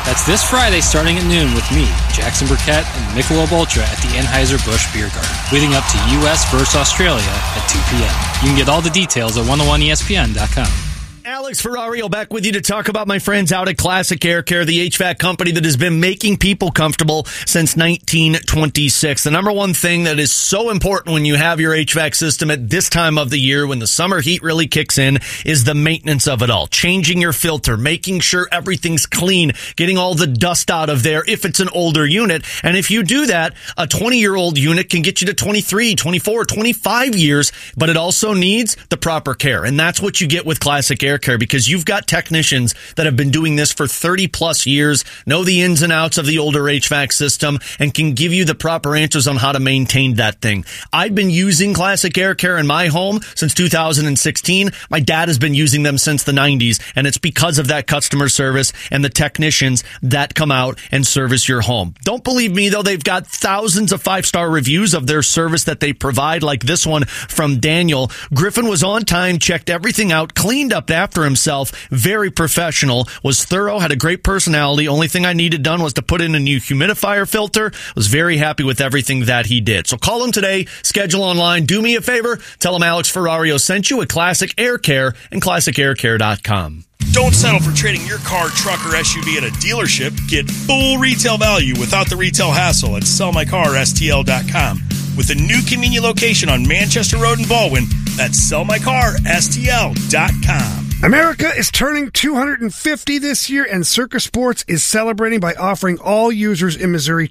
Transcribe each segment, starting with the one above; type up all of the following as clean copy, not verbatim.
That's this Friday starting at noon with me, Jackson Burkett, and Michelob Ultra at the Anheuser-Busch Beer Garden, leading up to U.S. versus Australia at 2 p.m. You can get all the details at 101ESPN.com. Alex Ferrario back with you to talk about my friends out at Classic Air Care, the HVAC company that has been making people comfortable since 1926. The number one thing that is so important when you have your HVAC system at this time of the year, when the summer heat really kicks in, is the maintenance of it all. Changing your filter, making sure everything's clean, getting all the dust out of there if it's an older unit. And if you do that, a 20-year-old unit can get you to 23, 24, 25 years, but it also needs the proper care. And that's what you get with Classic Air Care, because you've got technicians that have been doing this for 30 plus years, know the ins and outs of the older HVAC system, and can give you the proper answers on how to maintain that thing. I've been using Classic Air Care in my home since 2016. My dad has been using them since the 90s, and it's because of that customer service and the technicians that come out and service your home. Don't believe me, though. They've got thousands of 5-star reviews of their service that they provide, like this one from Daniel. Griffin was on time, checked everything out, cleaned up after himself, very professional, was thorough, had a great personality. Only thing I needed done was to put in a new humidifier filter. Was very happy with everything that he did. So call him today, schedule online, do me a favor, tell him Alex Ferrario sent you at Classic Air Care and ClassicAirCare.com. Don't settle for trading your car, truck, or SUV at a dealership. Get full retail value without the retail hassle at SellMyCarSTL.com. With a new convenient location on Manchester Road in Baldwin, that's SellMyCarSTL.com. America is turning 250 this year, and Circa Sports is celebrating by offering all users in Missouri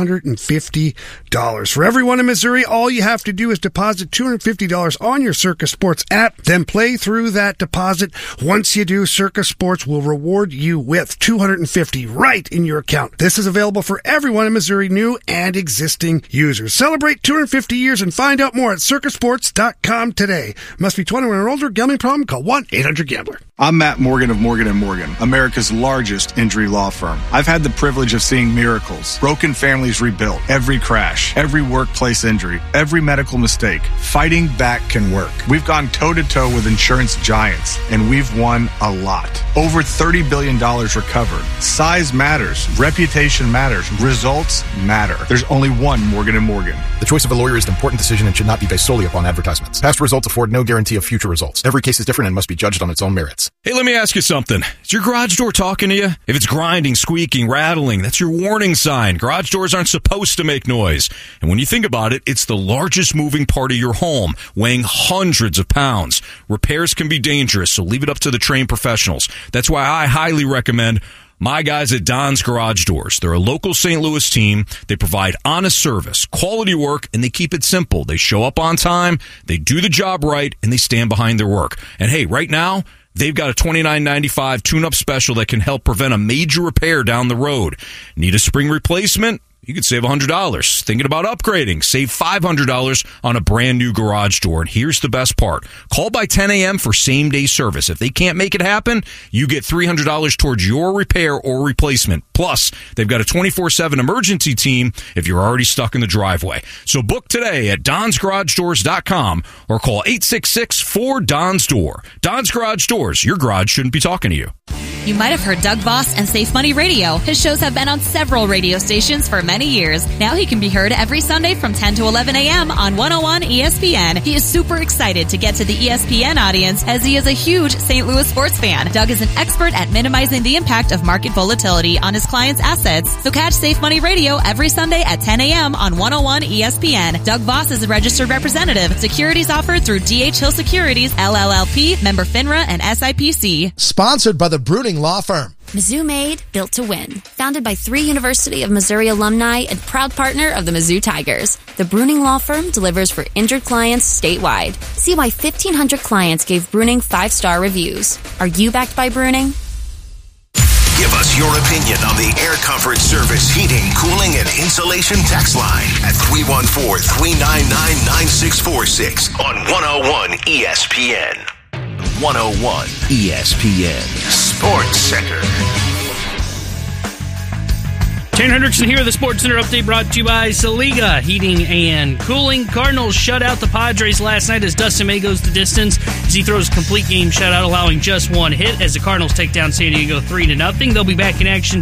$250. For everyone in Missouri, all you have to do is deposit $250 on your Circa Sports app, then play through that deposit. Once you do, Circa Sports will reward you with $250 right in your account. This is available for everyone in Missouri, new and existing users. Celebrate 250 years and find out more at circasports.com today. Must be 21 or older. Gambling problem? Call 1-800-GAMBLER. I'm Matt Morgan of Morgan & Morgan, America's largest injury law firm. I've had the privilege of seeing miracles, broken families rebuilt, every crash, every workplace injury, every medical mistake. Fighting back can work. We've gone toe-to-toe with insurance giants, and we've won a lot. Over $30 billion recovered. Size matters. Reputation matters. Results matter. There's only one Morgan & Morgan. The choice of a lawyer is an important decision and should not be based solely upon advertisements. Past results afford no guarantee of future results. Every case is different and must be judged on its own merits. Hey, let me ask you something. Is your garage door talking to you? If it's grinding, squeaking, rattling, that's your warning sign. Garage doors aren't supposed to make noise. And when you think about it, it's the largest moving part of your home, weighing hundreds of pounds. Repairs can be dangerous, so leave it up to the trained professionals. That's why I highly recommend my guys at Don's Garage Doors. They're a local St. Louis team. They provide honest service, quality work, and they keep it simple. They show up on time, they do the job right, and they stand behind their work. And hey, right now, they've got a $29.95 tune-up special that can help prevent a major repair down the road. Need a spring replacement? You could save $100. Thinking about upgrading? Save $500 on a brand new garage door. And here's the best part. Call by 10 a.m. for same-day service. If they can't make it happen, you get $300 towards your repair or replacement. Plus, they've got a 24/7 emergency team if you're already stuck in the driveway. So book today at DonsGarageDoors.com or call 866-4-DONS-DOOR. Don's Garage Doors. Your garage shouldn't be talking to you. You might have heard Doug Voss and Safe Money Radio. His shows have been on several radio stations for many years. Now he can be heard every Sunday from 10 to 11 a.m. on 101 ESPN. He is super excited to get to the ESPN audience as he is a huge St. Louis sports fan. Doug is an expert at minimizing the impact of market volatility on his clients' assets. So catch Safe Money Radio every Sunday at 10 a.m. on 101 ESPN. Doug Voss is a registered representative. Securities offered through D.H. Hill Securities, LLLP, member FINRA and SIPC. Sponsored by the Bruning Law Firm. Mizzou Made, built to win. Founded by 3 University of Missouri alumni and proud partner of the Mizzou Tigers. The Bruning Law Firm delivers for injured clients statewide. See why 1,500 clients gave Bruning 5-star reviews. Are you backed by Bruning? Give us your opinion on the Air Comfort Service heating, cooling, and insulation text line at 314-399-9646 on 101 ESPN. 101 ESPN Sports Center. Shane Hendrickson here. The Sports Center update brought to you by Saliga Heating and Cooling. Cardinals shut out the Padres last night as Dustin May goes the distance as he throws a complete game shutout, allowing just one hit as the Cardinals take down San Diego 3-0. They'll be back in action